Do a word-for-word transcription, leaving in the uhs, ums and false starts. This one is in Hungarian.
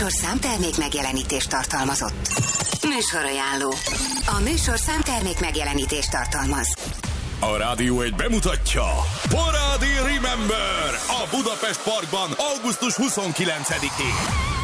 műsor számtermék megjelenítést tartalmazott. Műsorajánló. A műsor számtermék megjelenítést tartalmaz. A Rádió egy bemutatja Parádi Remember a Budapest Parkban augusztus huszonkilencedikén.